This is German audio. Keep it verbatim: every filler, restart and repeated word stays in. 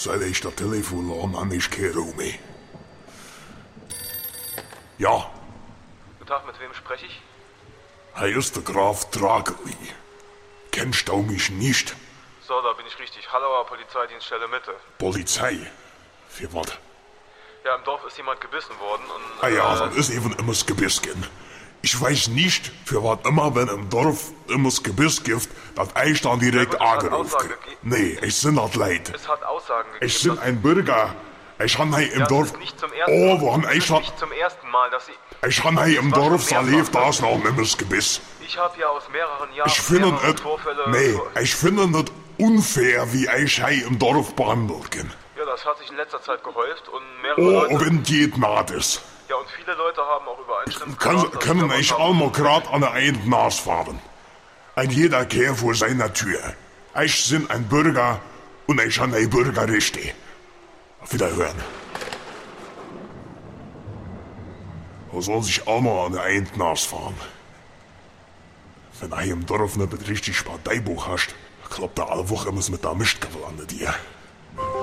Seit ich das Telefon lasse, habe ich keine Ruhe mehr. Ja, Guten Tag, mit wem spreche ich? er ist der Graf Drageli. Kennst du mich nicht? So, da bin ich richtig. Hallauer Polizeidienststelle Mitte. Polizei? Für was? Ja, im Dorf ist jemand gebissen worden und... Ah ja, äh, das ist eben immer das Gebiss gehen. Ich weiß nicht, für was immer, wenn im Dorf immer das Gebiss gibt, dass ich dann direkt Ja gut, es hat angerufen Aussagen krieg. gegeben. Nee, ich bin das leid. Es hat Aussagen gegeben. Ich bin ein Bürger. Ich han hier im ja, Dorf... Das ist nicht zum ersten Oh, Mal. wo han Das ich ist schon... nicht zum ersten Mal, dass Sie... Ich han hier im Das war Dorf schon erlebt, mehrfach. da ist noch nimmer das Gebiss. Ich habe ja aus mehreren Jahren Ich finde mehrere es... Vorfälle... Nee, ich finde es unfair, wie ich hier im Dorf behandelt bin. Ja, das hat sich in letzter Zeit gehäuft und mehrere Oh, Leute... wenn geht naht ist. Ja, und viele Leute haben auch übereinstimmend Kann, gesagt, dass können da was ich haben. einmal grad an der einen Nas fahren. Ein jeder Kehr vor seiner Tür. Ich bin ein Bürger und ich han ein Bürgerrechte. Auf Wiederhören. Wo soll sich einmal an der einen Nas fahren? Wenn er im Dorf nicht richtig Parteibuch hast, klappt er alle Woche immer mit der Mistgabel an dir.